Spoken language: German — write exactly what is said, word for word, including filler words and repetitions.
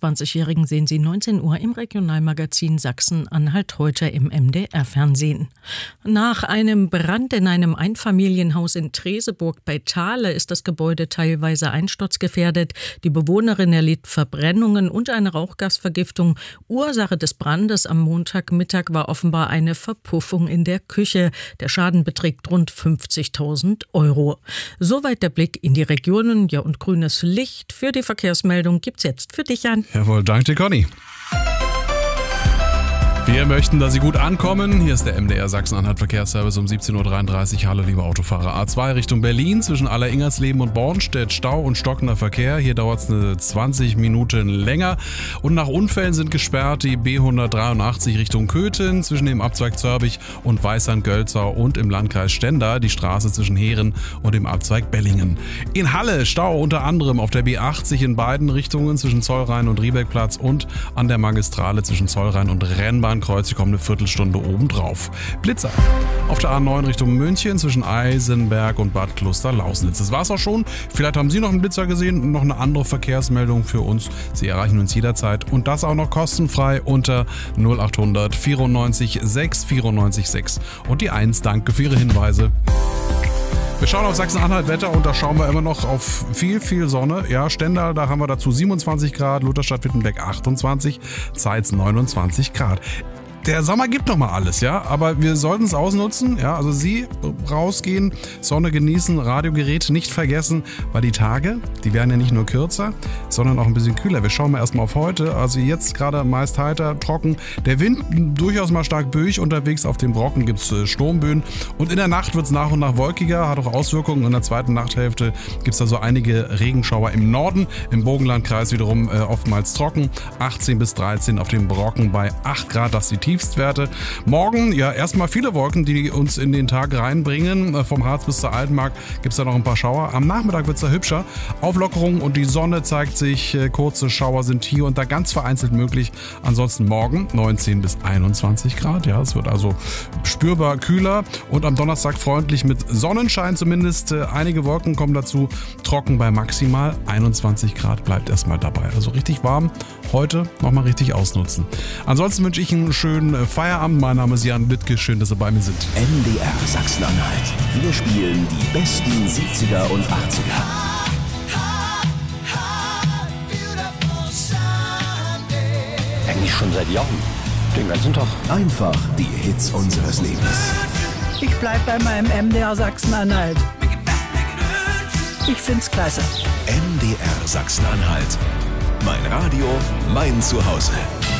fünfundzwanzigjährigen sehen Sie neunzehn Uhr im Regionalmagazin Sachsen-Anhalt heute im M D R-Fernsehen. Nach einem Brand in einem Einfamilienhaus in Treseburg bei Thale ist das Gebäude teilweise einsturzgefährdet. Die Bewohnerin erlitt Verbrennungen und eine Rauchgasvergiftung. Ursache des Brandes am Montagmittag war offenbar eine Verpuffung in der Küche. Der Schaden beträgt rund fünfzigtausend Euro. Soweit der Blick in die Regionen. Ja, und grünes Licht für die Verkehrsmeldung gibt's jetzt für dich, Jan. Jawohl, danke dir, Conny. Wir möchten, dass Sie gut ankommen. Hier ist der M D R Sachsen-Anhalt Verkehrsservice um siebzehn Uhr dreiunddreißig. Hallo, liebe Autofahrer. A zwei Richtung Berlin zwischen Aller-Ingersleben und Bornstedt. Stau und stockender Verkehr. Hier dauert es eine zwanzig Minuten länger. Und nach Unfällen sind gesperrt die B hundertdreiundachtzig Richtung Köthen zwischen dem Abzweig Zörbich und Weißern-Gölzau und im Landkreis Stendal die Straße zwischen Heeren und dem Abzweig Bellingen. In Halle Stau unter anderem auf der B achtzig in beiden Richtungen zwischen Zollrhein und Riebeckplatz und an der Magistrale zwischen Zollrhein und Rennbahn. Kreuz, ich komme eine Viertelstunde obendrauf. Blitzer auf der A neun Richtung München zwischen Eisenberg und Bad Kloster-Lausnitz. Das war's auch schon. Vielleicht haben Sie noch einen Blitzer gesehen und noch eine andere Verkehrsmeldung für uns. Sie erreichen uns jederzeit und das auch noch kostenfrei unter null acht hundert vierundneunzig sechs vierundneunzig sechs. Und die eins, danke für Ihre Hinweise. Wir schauen auf Sachsen-Anhalt-Wetter und da schauen wir immer noch auf viel, viel Sonne. Ja, Stendal, da haben wir dazu siebenundzwanzig Grad, Lutherstadt-Wittenberg achtundzwanzig, Zeitz neunundzwanzig Grad. Der Sommer gibt noch mal alles, ja, aber wir sollten es ausnutzen, ja, also Sie rausgehen, Sonne genießen, Radiogerät nicht vergessen, weil die Tage, die werden ja nicht nur kürzer, sondern auch ein bisschen kühler. Wir schauen mal erstmal auf heute, also jetzt gerade meist heiter, trocken, der Wind durchaus mal stark böig, unterwegs auf dem Brocken gibt es Sturmböen und in der Nacht wird es nach und nach wolkiger, hat auch Auswirkungen. In der zweiten Nachthälfte gibt es da so einige Regenschauer im Norden, im Burgenlandkreis wiederum äh, oftmals trocken, achtzehn bis dreizehn auf dem Brocken bei acht Grad, das ist die Tiefstwerte. Morgen, ja, erstmal viele Wolken, die uns in den Tag reinbringen. Vom Harz bis zur Altmark gibt es da noch ein paar Schauer. Am Nachmittag wird es da hübscher. Auflockerung und die Sonne zeigt sich. Kurze Schauer sind hier und da ganz vereinzelt möglich. Ansonsten morgen neunzehn bis einundzwanzig Grad. Ja, es wird also spürbar kühler. Und am Donnerstag freundlich mit Sonnenschein zumindest. Einige Wolken kommen dazu. Trocken bei maximal einundzwanzig Grad. Bleibt erstmal dabei. Also richtig warm. Heute nochmal richtig ausnutzen. Ansonsten wünsche ich einen schönen Feierabend. Mein Name ist Jan Lüttke. Schön, dass Sie bei mir sind. M D R Sachsen-Anhalt. Wir spielen die besten siebziger und achtziger. Eigentlich schon seit Jahren. Den ganzen Tag. Einfach die Hits unseres Lebens. Ich bleib bei meinem M D R Sachsen-Anhalt. Ich find's klasse. M D R Sachsen-Anhalt. Mein Radio, mein Zuhause.